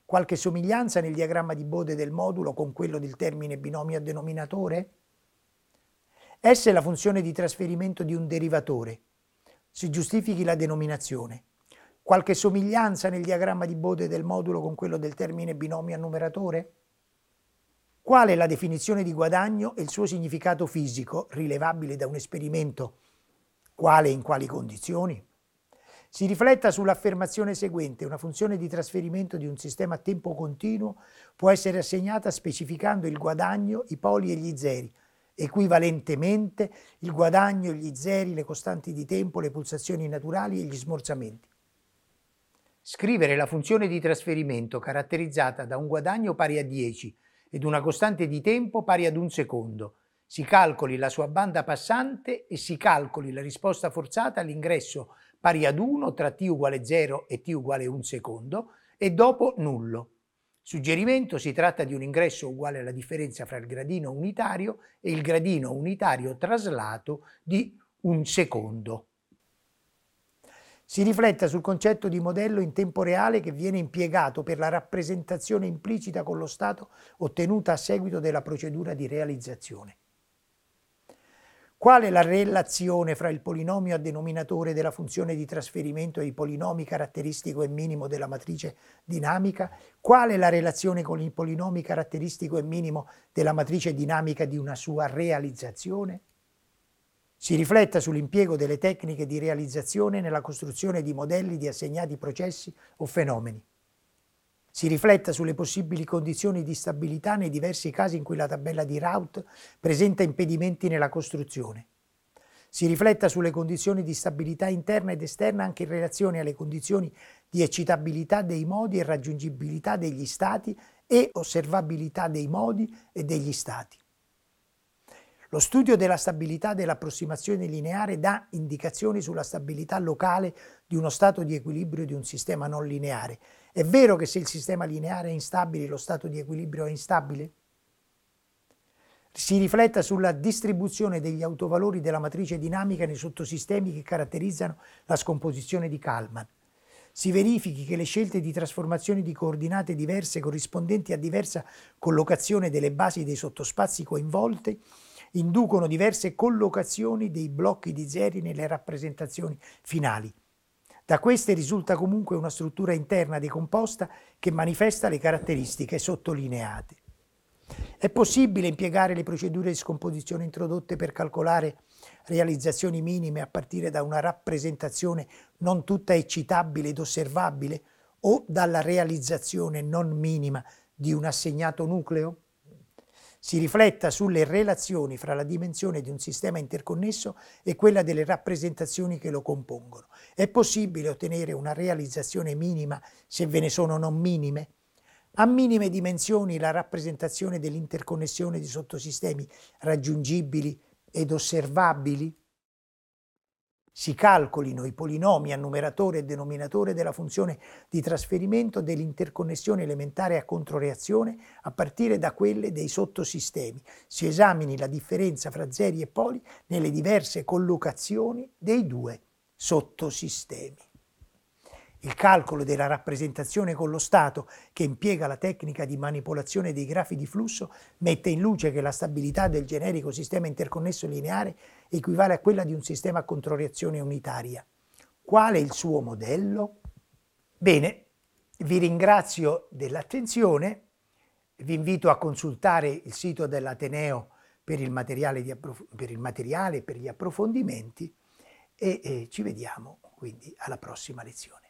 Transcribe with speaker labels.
Speaker 1: Qualche somiglianza nel diagramma di Bode del modulo con quello del termine binomio a denominatore? S è la funzione di trasferimento di un derivatore. Si giustifichi la denominazione. Qualche somiglianza nel diagramma di Bode del modulo con quello del termine binomio a numeratore? Qual è la definizione di guadagno e il suo significato fisico, rilevabile da un esperimento? Quale e in quali condizioni? Si rifletta sull'affermazione seguente: una funzione di trasferimento di un sistema a tempo continuo può essere assegnata specificando il guadagno, i poli e gli zeri, equivalentemente il guadagno, gli zeri, le costanti di tempo, le pulsazioni naturali e gli smorzamenti. Scrivere la funzione di trasferimento caratterizzata da un guadagno pari a 10 ed una costante di tempo pari ad 1 secondo. Si calcoli la sua banda passante e si calcoli la risposta forzata all'ingresso pari ad 1 tra t uguale 0 e t uguale 1 secondo e dopo nullo. Suggerimento: si tratta di un ingresso uguale alla differenza fra il gradino unitario e il gradino unitario traslato di 1 secondo. Si rifletta sul concetto di modello in tempo reale che viene impiegato per la rappresentazione implicita con lo stato ottenuta a seguito della procedura di realizzazione. Qual è la relazione fra il polinomio a denominatore della funzione di trasferimento e i polinomi caratteristico e minimo della matrice dinamica? Qual è la relazione con i polinomi caratteristico e minimo della matrice dinamica di una sua realizzazione? Si rifletta sull'impiego delle tecniche di realizzazione nella costruzione di modelli di assegnati processi o fenomeni. Si rifletta sulle possibili condizioni di stabilità nei diversi casi in cui la tabella di Raoult presenta impedimenti nella costruzione. Si rifletta sulle condizioni di stabilità interna ed esterna anche in relazione alle condizioni di eccitabilità dei modi e raggiungibilità degli stati e osservabilità dei modi e degli stati. Lo studio della stabilità dell'approssimazione lineare dà indicazioni sulla stabilità locale di uno stato di equilibrio di un sistema non lineare. È vero che se il sistema lineare è instabile, lo stato di equilibrio è instabile? Si rifletta sulla distribuzione degli autovalori della matrice dinamica nei sottosistemi che caratterizzano la scomposizione di Kalman. Si verifichi che le scelte di trasformazione di coordinate diverse corrispondenti a diversa collocazione delle basi dei sottospazi coinvolti inducono diverse collocazioni dei blocchi di zeri nelle rappresentazioni finali. Da queste risulta comunque una struttura interna decomposta che manifesta le caratteristiche sottolineate. È possibile impiegare le procedure di scomposizione introdotte per calcolare realizzazioni minime a partire da una rappresentazione non tutta eccitabile ed osservabile o dalla realizzazione non minima di un assegnato nucleo? Si rifletta sulle relazioni fra la dimensione di un sistema interconnesso e quella delle rappresentazioni che lo compongono. È possibile ottenere una realizzazione minima se ve ne sono non minime? A minime dimensioni la rappresentazione dell'interconnessione di sottosistemi raggiungibili ed osservabili? Si calcolino i polinomi a numeratore e denominatore della funzione di trasferimento dell'interconnessione elementare a controreazione a partire da quelle dei sottosistemi. Si esamini la differenza fra zeri e poli nelle diverse collocazioni dei due sottosistemi. Il calcolo della rappresentazione con lo stato, che impiega la tecnica di manipolazione dei grafi di flusso, mette in luce che la stabilità del generico sistema interconnesso lineare equivale a quella di un sistema a controreazione unitaria. Qual è il suo modello? Bene, vi ringrazio dell'attenzione, vi invito a consultare il sito dell'Ateneo per il materiale e per gli approfondimenti e ci vediamo quindi alla prossima lezione.